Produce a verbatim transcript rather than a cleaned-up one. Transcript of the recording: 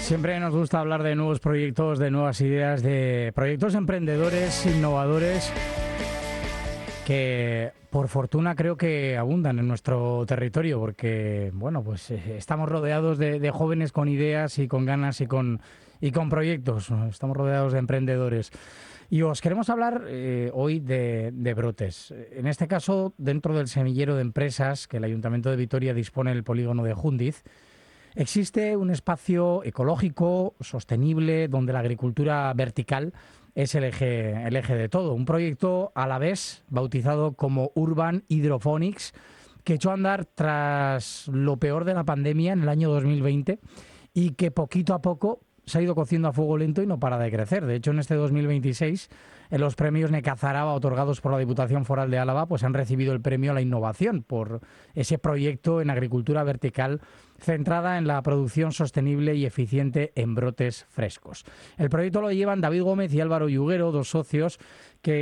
Siempre nos gusta hablar de nuevos proyectos, de nuevas ideas, de proyectos emprendedores, innovadores, que por fortuna creo que abundan en nuestro territorio, porque bueno, pues eh, estamos rodeados de, de jóvenes con ideas y con ganas y con, y con proyectos. Estamos rodeados de emprendedores. Y os queremos hablar eh, hoy de, de brotes. En este caso, dentro del semillero de empresas que el Ayuntamiento de Vitoria dispone del polígono de Júndiz, existe un espacio ecológico, sostenible, donde la agricultura vertical es el eje, el eje de todo. Un proyecto a la vez bautizado como Urban Hydroponics, que echó a andar tras lo peor de la pandemia en el año dos mil veinte y que poquito a poco se ha ido cociendo a fuego lento y no para de crecer. De hecho, en este dos mil veintiséis, en los premios Necazaraba otorgados por la Diputación Foral de Álava, pues han recibido el premio a la innovación por ese proyecto en agricultura vertical centrada en la producción sostenible y eficiente en brotes frescos. El proyecto lo llevan David Gómez y Álvaro Yuguero, dos socios que